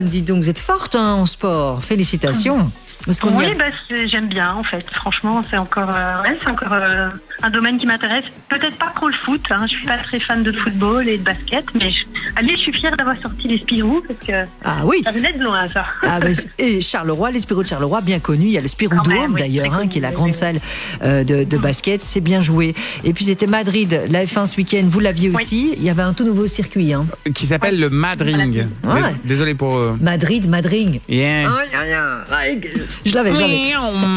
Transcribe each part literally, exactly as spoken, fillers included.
Dis donc, vous êtes forte hein, en sport. Félicitations. Est-ce qu'on Oui, y a- bah, c'est- j'aime bien en fait. Franchement, c'est encore, euh, ouais, c'est encore euh, un domaine qui m'intéresse. Peut-être pas trop le foot. Hein. Je suis pas très fan de football et de basket, mais je... allez, je suis fière d'avoir sorti les Spirou parce que Ah oui. ça venait de loin, ça. Ah, bah, c'est- et Charleroi, les Spirou de Charleroi, bien connu. Il y a le Spirou Quand même, Dome oui, d'ailleurs, très hein, connu, qui est la oui, grande oui. salle euh, de, de basket. C'est bien joué. Et puis c'était Madrid, la F un ce week-end. Vous l'aviez Oui. aussi. Il y avait un tout nouveau circuit. Hein. Qui s'appelle le Madring. Ouais. Dés- Désolé pour eux. Madrid, Madring. Yeah. Je l'avais, je l'avais.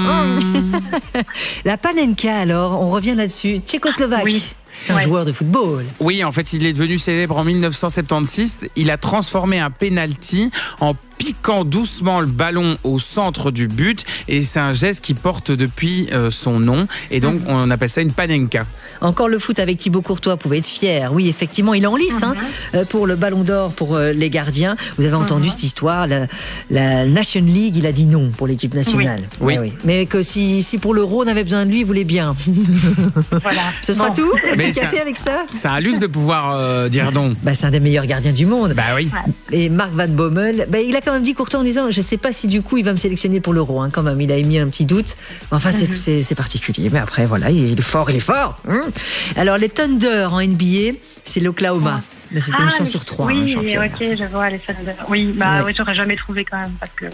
La Panenka, alors, on revient là-dessus. Tchécoslovaque. Oui. C'est un Ouais. joueur de football. Oui, en fait, il est devenu célèbre en mille neuf cent soixante-seize. Il a transformé un penalty en piquant doucement le ballon au centre du but. Et c'est un geste qui porte depuis euh, son nom. Et donc, on appelle ça une panenka. Encore le foot avec Thibaut Courtois, vous pouvez être fier. Oui, effectivement, il est en lice hein, euh, pour le Ballon d'Or pour euh, les gardiens. Vous avez entendu cette histoire, la, la Nation League, il a dit non pour l'équipe nationale. Oui. Ouais, oui. Mais que si, si pour l'Euro on avait besoin de lui, il voulait bien. Voilà. Ce sera Bon. tout. Un Mais petit ça- café avec ça. C'est un luxe de pouvoir euh, dire non. Bah, c'est un des meilleurs gardiens du monde. Bah oui. Et Marc Van Bommel, bah, il a quand même dit Courtois en disant je ne sais pas si du coup il va me sélectionner pour l'Euro. Hein, quand même, il a émis un petit doute. Enfin, c'est, c'est, c'est particulier. Mais après, voilà, il est fort, il est fort. Hein. Alors, les Thunder en N B A, c'est l'Oklahoma. Mais c'était une Ah, chance sur trois. Oui, hein, championnat. ok, je vois les Thunder. Oui, bah Ouais. oui, j'aurais jamais trouvé quand même parce que.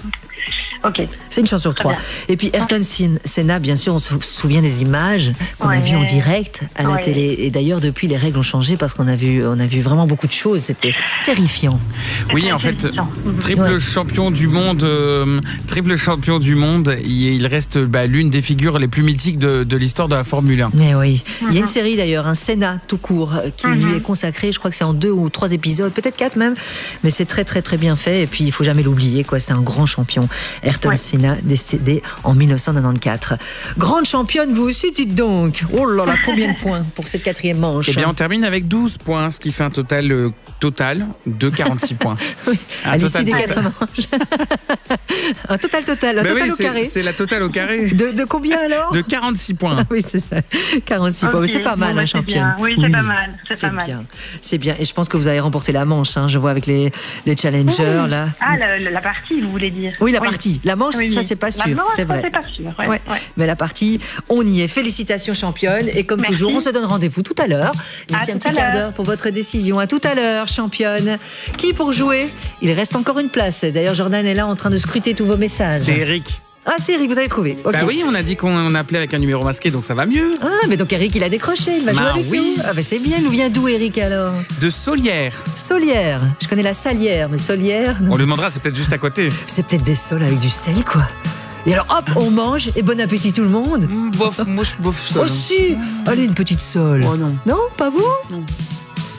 Ok. C'est une chance sur Très trois. bien. Et puis Ayrton Sen- Senna, bien sûr, on se souvient des images qu'on a Ouais. vues en direct à la Ouais. télé. Et d'ailleurs, depuis, les règles ont changé parce qu'on a vu, on a vu vraiment beaucoup de choses. C'était terrifiant. Oui, en fait, Terrifiant. Mhm. triple Ouais. champion du monde, euh, triple champion du monde, il, il reste bah, l'une des figures les plus mythiques de, de l'histoire de la Formule un. Mais oui. Il y a une série d'ailleurs, un Senna tout court, euh, qui lui est consacrée. Je crois que c'est en deux ou trois épisodes, peut-être quatre même. Mais c'est très, très, très bien fait. Et puis, il faut jamais l'oublier, quoi. C'était un grand champion. Ayrton Ouais. Senna, décédé en mille neuf cent quatre-vingt-quatorze. Grande championne, vous aussi, dites donc. Oh là là, combien de points pour cette quatrième manche? Eh bien, on termine avec douze points, ce qui fait un total euh, total de quarante-six points. Oui, Un à l'issue total des total. quatre manches. Un total total, un Ben total oui, au c'est- carré. c'est la totale au carré. De, de combien alors? De quarante-six points. Ah oui, c'est ça. quarante-six points. Mais Ok, c'est pas bon, mal, bah, hein, c'est championne. bien. Oui, c'est pas mal, c'est pas mal. bien. C'est bien. Et je pense que vous avez remporté la manche. Hein. Je vois avec les, les challengers, là. Ah, la, la- la partie, vous voulez dire? Oui, la partie. La manche, Oui, ça, oui. c'est pas La sûr. manche, C'est ça, vrai. c'est pas sûr. Ouais, Ouais. ouais. Mais la partie, on y est. Félicitations, championne. Et comme Merci. toujours, on se donne rendez-vous tout à l'heure. D'ici À un tout petit à quart l'heure. d'heure pour votre décision. À tout à l'heure, championne. Qui pour jouer? Il reste encore une place. D'ailleurs, Jordan est là en train de scruter tous vos messages. C'est Eric. Ah, c'est Eric, vous avez trouvé. Ok. Bah oui, on a dit qu'on appelait avec un numéro masqué, donc ça va mieux. Ah, mais donc Eric, il a décroché. Il va Bah jouer avec oui. nous. Ah, ben c'est bien. Il nous vient d'où, Eric, alors? De Solière. Solière. Je connais la salière, mais Solière, non. On lui demandera, c'est peut-être juste à côté. C'est peut-être des sols avec du sel, quoi. Et alors, hop, on mange et bon appétit tout le monde. Bof, moi je bof Oh si. Allez, une petite sole. Oh non. Non, pas vous? Non.